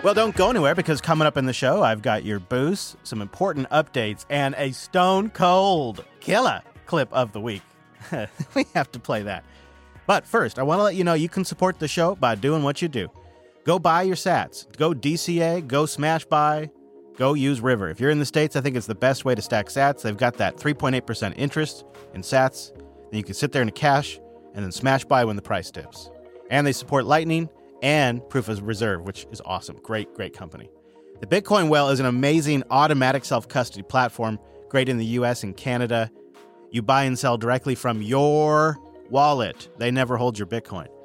Well, don't go anywhere, because coming up in the show, I've got your boost, some important updates, and a stone cold killer clip of the week. We have to play that. But first, I want to let you know you can support the show by doing what you do. Go buy your sats. Go DCA, go smash buy, go use River. If you're in the States, I think it's the best way to stack sats. They've got that 3.8% interest in sats. Then you can sit there in cash and then smash buy when the price dips. And they support Lightning and Proof of Reserve, which is awesome. Great, great company. The Bitcoin Well is an amazing automatic self-custody platform, great in the US and Canada. You buy and sell directly from your wallet. They never hold your Bitcoin.